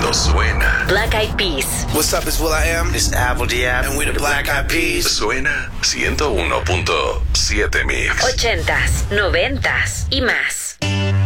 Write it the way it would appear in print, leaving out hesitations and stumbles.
cuando suena. Black Eyed Peas. What's up, it's will.i.am. It's Apple Diab. And we're the Black Eyed Peas. Suena 101.7 Mix. 80s, 90s y más.